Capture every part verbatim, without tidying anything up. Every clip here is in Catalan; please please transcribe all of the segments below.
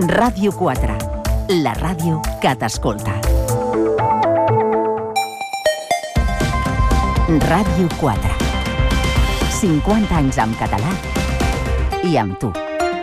Ràdio quatre, la ràdio que t'escolta. Ràdio quatre. cinquanta anys en català i amb tu.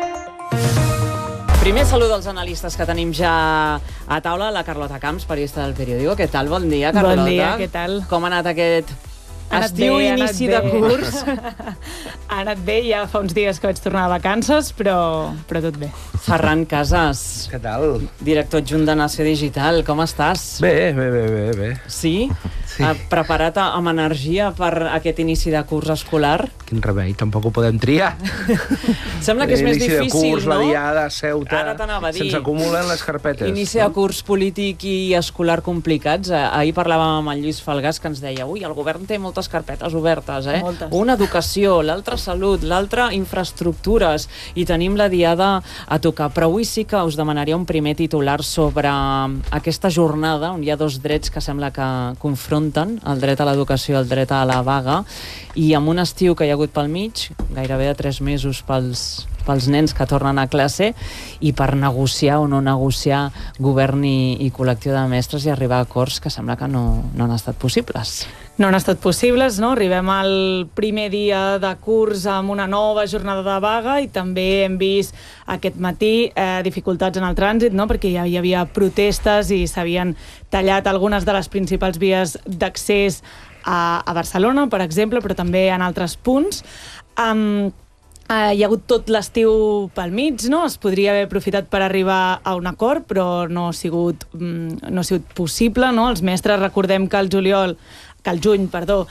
Primer salut als analistes que tenim ja a taula. La Carlota Camps, periodista del Periódico. Què tal? Bon dia, Carlota. Bon dia, què tal? Com ha anat aquest estiu i inici de curs? Ha anat bé, ja fa uns dies que vaig tornar de vacances, però, però tot bé. Ferran Casas. Què tal? Director adjunt de Nació Digital. Com estàs? Bé, bé, bé, bé. bé. Sí? Sí. Ha preparat amb energia per aquest inici de curs escolar? Quin remei, tampoc ho podem triar. Sembla que és més difícil, inici de curs, no? la diada, Ceuta... Ara t'anava a dir. Se'ns acumulen les carpetes. Inici de curs polític i escolar complicats. Ahir parlàvem amb el Lluís Falgàs, que ens deia ui, el govern té moltes carpetes obertes, eh? Moltes. Una educació, l'altra salut, l'altra infraestructures, i tenim la diada a tocar. Però avui sí que us demanaria un primer titular sobre aquesta jornada on hi ha dos drets que sembla que confronten, el dret a l'educació i el dret a la vaga, i amb un estiu que hi ha hagut pel mig, gairebé de tres mesos pels, pels nens que tornen a classe, i per negociar o no negociar govern i, i col·lectiu de mestres i arribar a acords que sembla que no, no han estat possibles. No han estat possibles, no? Arribem al primer dia de curs amb una nova jornada de vaga i també hem vist aquest matí eh, dificultats en el trànsit, no? Perquè ja hi havia protestes i s'havien tallat algunes de les principals vies d'accés a, a Barcelona, per exemple, però també en altres punts. Um, Uh, hi ha hagut tot l'estiu pel mig, no? Es podria haver aprofitat per arribar a un acord, però no ha sigut, mm, no ha sigut possible, no? Els mestres, recordem que el juliol, que el juny, perdó,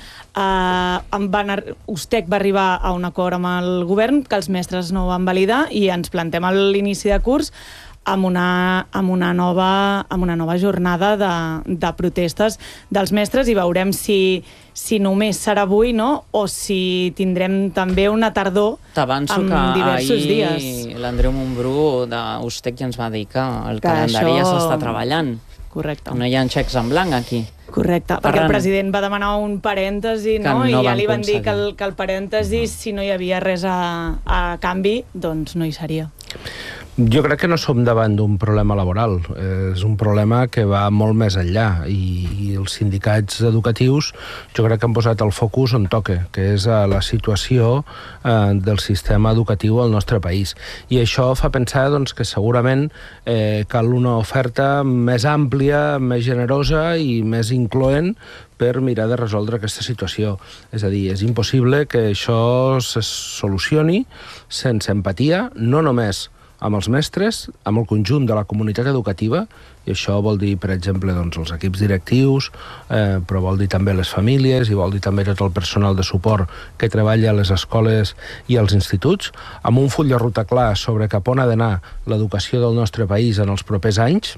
uh, van Ustec va arribar a un acord amb el govern que els mestres no van validar i ens plantem a l'inici de curs amb una, amb una, nova, amb una nova jornada de, de protestes dels mestres i veurem si, si només serà avui, no? O si tindrem també una tardor T'avanço amb que diversos ahir dies. l'Andreu Montbrú d'Ustec ja ens va dir que el Que calendari això- ja s'està treballant. Correcte. No hi ha xecs en blanc aquí. Correcte, Ferran. perquè el president va demanar un parèntesi, Que no? no I ja van li van dir concedir. que el, que el parèntesi, si no hi havia res a, a canvi, doncs no hi seria. Jo crec que no som davant d'un problema laboral, és un problema que va molt més enllà i, i els sindicats educatius jo crec que han posat el focus on toca, que és a la situació eh, del sistema educatiu al nostre país. I això fa pensar doncs, que segurament eh, cal una oferta més àmplia, més generosa i més incloent per mirar de resoldre aquesta situació. És a dir, és impossible que això se solucioni sense empatia, no només amb els mestres, amb el conjunt de la comunitat educativa, i això vol dir, per exemple, doncs, els equips directius, eh, però vol dir també les famílies i vol dir també tot el personal de suport que treballa a les escoles i als instituts, amb un full de ruta clar sobre cap on ha d'anar l'educació del nostre país en els propers anys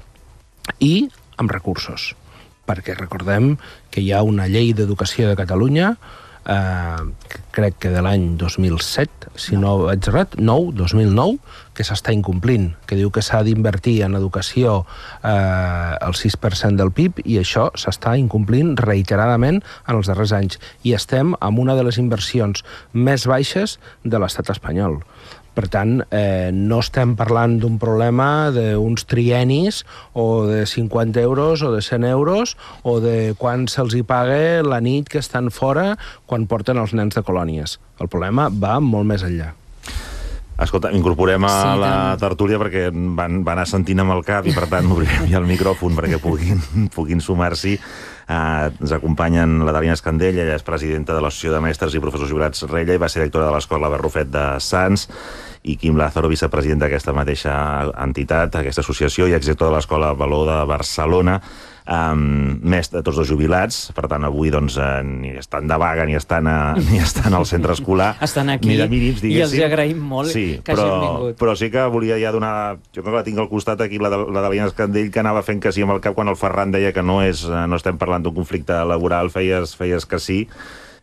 i amb recursos. Perquè recordem que hi ha una llei d'educació de Catalunya, eh, crec que de l'any dos mil set, si no vaig errat, nou, dos mil nou, que s'està incomplint, que diu que s'ha d'invertir en educació eh, el sis per cent del P I B i això s'està incomplint reiteradament en els darrers anys. I estem amb una de les inversions més baixes de l'estat espanyol. Per tant, eh, no estem parlant d'un problema d'uns trienis o de cinquanta euros o de cent euros o de quan se'ls hi paga la nit que estan fora quan porten els nens de colònies. El problema va molt més enllà. Escolta, incorporem a Sí, la tant. tertúlia perquè van, van assentint amb el cap i per tant obrirem ja el micròfon perquè puguin, puguin sumar-s'hi. Uh, ens acompanyen la Dalina Escandell, ella és presidenta de l'Associació de Mestres i Professors Jubilats Rella i va ser directora de l'Escola Barrufet de Sants, i Quim Lázaro, vicepresident d'aquesta mateixa entitat, aquesta associació, i exdirector de l'Escola Valor de Barcelona, um, més de tots dos jubilats, per tant avui doncs, eh, ni estan de vaga ni estan, a, ni estan al centre escolar, Estan aquí ni de mínims, i els diguéssim. agraïm molt sí, que però, hagin vingut. Però sí que volia ja donar... Jo crec que la tinc al costat aquí, la, de, la Dalina Escandell, que anava fent que sí amb el cap quan el Ferran deia que no, és, no estem parlant d'un conflicte laboral, feies, feies que sí.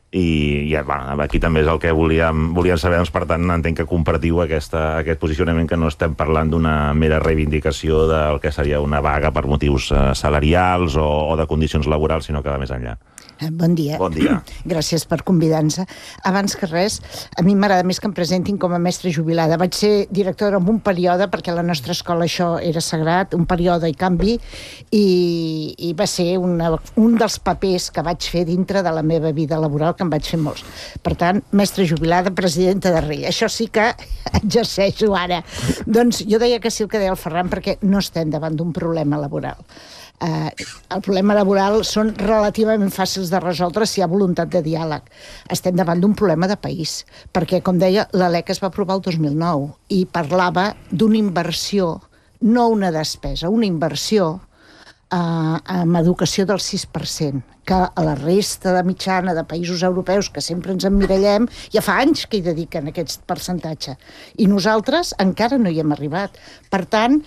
i, i bueno, aquí també és el que volíem, volíem saber, doncs, per tant entenc que compartiu aquesta, aquest posicionament, que no estem parlant d'una mera reivindicació del que seria una vaga per motius eh, salarials o, o de condicions laborals, sinó que va més enllà. Bon dia. Bon dia. Gràcies per convidar-nos. Abans que res, a mi m'agrada més que em presentin com a mestra jubilada. Vaig ser directora en un període, perquè a la nostra escola això era sagrat, un període i canvi, i, i va ser una, un dels papers que vaig fer dintre de la meva vida laboral, que en vaig fer molts. Per tant, mestra jubilada, presidenta de R E I. Això sí que exerceixo ara. Doncs jo deia que sí el que deia el Ferran, perquè no estem davant d'un problema laboral. Uh, el problema laboral són relativament fàcils de resoldre si hi ha voluntat de diàleg. Estem davant d'un problema de país, perquè, com deia, la LEC es va aprovar el dos mil nou i parlava d'una inversió, no una despesa, una inversió uh, en educació del sis per cent, que a la resta de mitjana de països europeus, que sempre ens emmirallem, ja fa anys que hi dediquen aquest percentatge. I nosaltres encara no hi hem arribat. Per tant,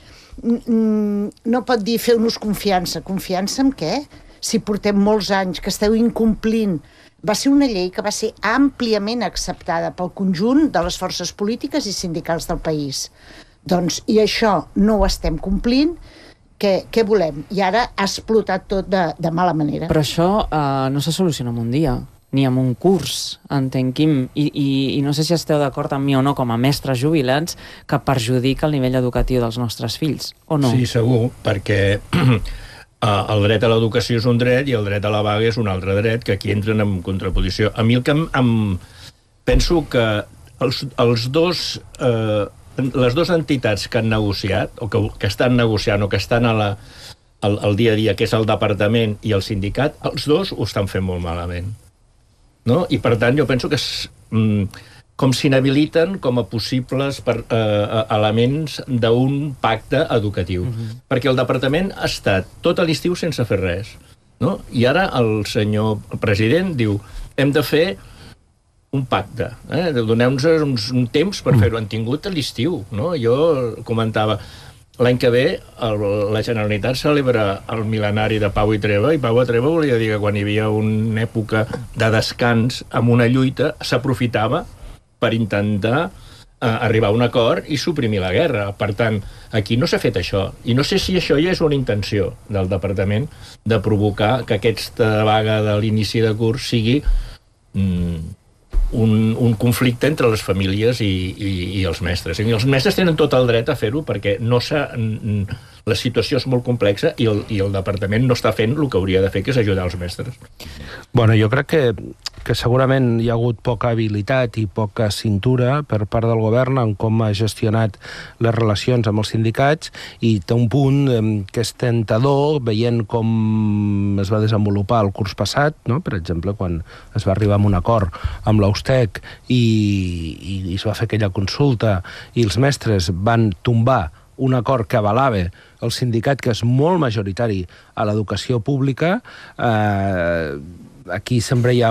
no pot dir feu-nos confiança. Confiança en què? Si portem molts anys que esteu incomplint. Va ser una llei que va ser àmpliament acceptada pel conjunt de les forces polítiques i sindicals del país. Doncs, i això no ho estem complint, què, què volem? I ara ha explotat tot de, de mala manera. Però això uh, no se soluciona en un dia, ni amb un curs, entenc, Quim, i, i, i no sé si esteu d'acord amb mi o no, com a mestres jubilats, que perjudica el nivell educatiu dels nostres fills, o no? Sí, segur, perquè el dret a l'educació és un dret i el dret a la vaga és un altre dret, que aquí entren en contraposició. A mi el que em, em penso que els, els dos, eh, les dues entitats que han negociat, o que, que estan negociant, o que estan a la, al, al dia a dia, que és el departament i el sindicat, els dos ho estan fent molt malament. No? I per tant jo penso que és, mm, com s'inhabiliten com a possibles per, eh, elements d'un pacte educatiu. Uh-huh. Perquè el departament ha estat tot l'estiu sense fer res. No? I ara el senyor president diu hem de fer un pacte. Eh? Doneu-nos uns, un temps per fer-ho. Han tingut a l'estiu. No? Jo comentava l'any que ve el, la Generalitat celebra el mil·lenari de Pau i Treva, i Pau i Treva volia dir que quan hi havia una època de descans amb una lluita s'aprofitava per intentar eh, arribar a un acord i suprimir la guerra. Per tant, aquí no s'ha fet això. I no sé si això ja és una intenció del departament de provocar que aquesta vaga de l'inici de curs sigui mm, Un, un conflicte entre les famílies i, i, i els mestres. I els mestres tenen tot el dret a fer-ho perquè no s'ha, la situació és molt complexa i el, i el departament no està fent el que hauria de fer, que és ajudar els mestres. Bueno, jo crec que, que segurament hi ha hagut poca habilitat i poca cintura per part del govern en com ha gestionat les relacions amb els sindicats, i té un punt eh, que és tentador, veient com es va desenvolupar el curs passat, no? Per exemple, quan es va arribar a un acord amb l'Austec i, i, i es va fer aquella consulta i els mestres van tombar un acord que avalava el sindicat, que és molt majoritari a l'educació pública. Eh, aquí sempre hi ha